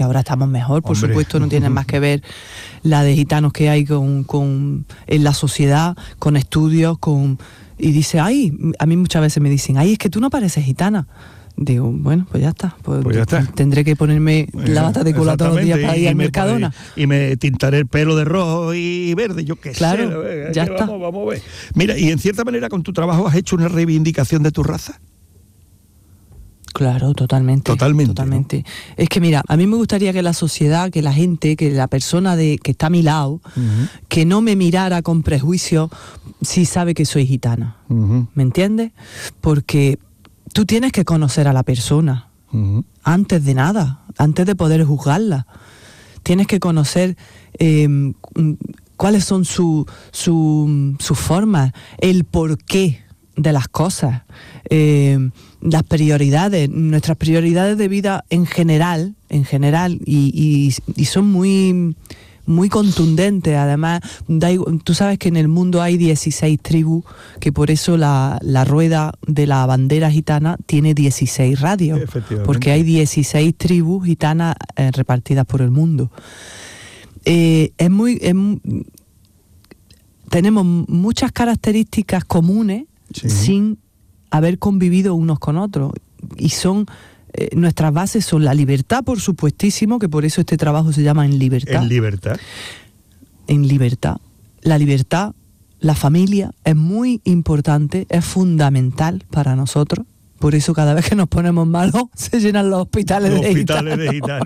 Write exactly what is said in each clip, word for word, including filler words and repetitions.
ahora estamos mejor, por Hombre. supuesto, no tiene más que ver la de gitanos que hay con, con en la sociedad, con estudios, con y dice, ay, a mí muchas veces me dicen, ay, es que tú no pareces gitana. Digo, bueno, pues ya está. Pues, Pues ya está. Tendré que ponerme la bata de cola todos los días para ir al me Mercadona. pone- Y me tintaré el pelo de rojo y verde, yo qué Claro, sé. Venga, ya que está. Vamos, vamos a ver. Mira, y en cierta manera con tu trabajo has hecho una reivindicación de tu raza. Claro, totalmente. Totalmente, Totalmente. Es que mira, a mí me gustaría que la sociedad, que la gente, que la persona de que está a mi lado, Uh-huh. que no me mirara con prejuicio si sabe que soy gitana. Uh-huh. ¿Me entiendes? Porque tú tienes que conocer a la persona Uh-huh. antes de nada, antes de poder juzgarla. Tienes que conocer eh, cuáles son su, su, sus formas, el porqué de las cosas, eh, las prioridades, nuestras prioridades de vida en general, en general, y, y, y son muy, muy contundentes. Además, da igual, tú sabes que en el mundo hay dieciséis tribus, que por eso la, la rueda de la bandera gitana tiene dieciséis radios, Efectivamente. porque hay dieciséis tribus gitanas eh, repartidas por el mundo. Eh, es muy, es mu- tenemos muchas características comunes, Sí. sin haber convivido unos con otros, y son eh, nuestras bases son la libertad, por supuestísimo, que por eso este trabajo se llama En Libertad. En libertad. En libertad. La libertad, la familia es muy importante, es fundamental para nosotros. Por eso cada vez que nos ponemos malos se llenan los hospitales, Los de hospitales gitanos. de gitanos.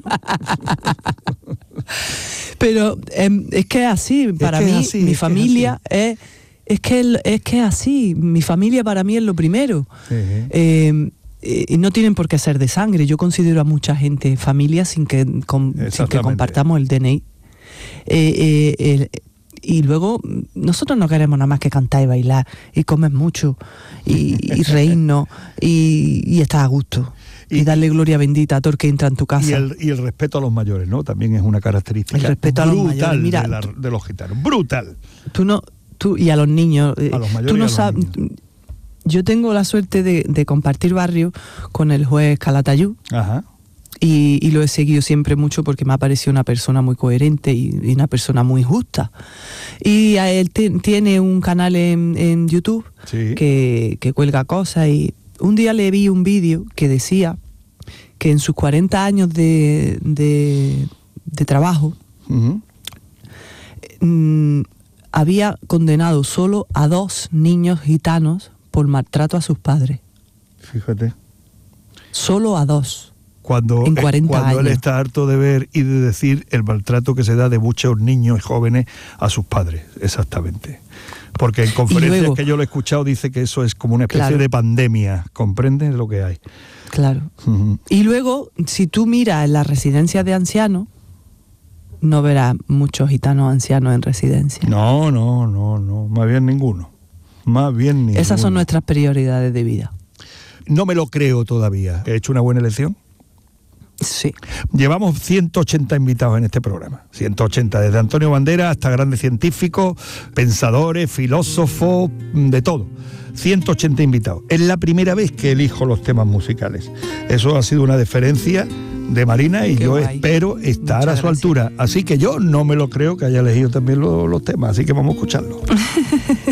Pero eh, es que es así, para que es mí, así, mi es que familia es, es, que es, es que es así, mi familia para mí es lo primero. Sí. Eh, eh, y no tienen por qué ser de sangre, yo considero a mucha gente familia sin que, con- sin que Exactamente. compartamos el D N I. Eh, eh, el- y luego nosotros no queremos nada más que cantar y bailar y comer mucho y, y reírnos y, y estar a gusto. Y, Y- darle gloria bendita a todo el que entra en tu casa. Y el, y el respeto a los mayores, ¿no? También es una característica El respeto a los brutal mayores. Mira, de, la- de los gitanos. Brutal. Tú no, tú y a los niños. eh, A los mayores tú y no a los sabes. Yo tengo la suerte de, de compartir barrio con el juez Calatayud Ajá. y, y lo he seguido siempre mucho porque me ha parecido una persona muy coherente y, y una persona muy justa. Y a él te- tiene un canal en, en YouTube Sí. que, que cuelga cosas, y un día le vi un vídeo que decía que en sus cuarenta años de, de, de trabajo Ujú. mm, había condenado solo a dos niños gitanos por maltrato a sus padres. Fíjate. Solo a dos. Cuando, En eh, cuarenta cuando él años. está harto de ver y de decir el maltrato que se da de muchos niños y jóvenes a sus padres, exactamente. Porque en conferencias luego- que yo lo he escuchado dice que eso es como una especie Claro. de pandemia, ¿comprendes lo que hay? Claro. Ujú. Y luego, si tú miras en las residencias de ancianos, no verás muchos gitanos ancianos en residencia. No, no, no, no, más bien ninguno. Más bien ninguno. Esas son nuestras prioridades de vida. No me lo creo todavía. ¿He hecho una buena elección? Sí. Llevamos ciento ochenta invitados en este programa. ciento ochenta, desde Antonio Banderas hasta grandes científicos, pensadores, filósofos, de todo. ciento ochenta invitados. Es la primera vez que elijo los temas musicales. Eso ha sido una deferencia de Marina y Qué yo guay. espero estar Muchas a su gracias. altura. Así que yo no me lo creo que haya elegido también lo- los temas. Así que vamos a escucharlo.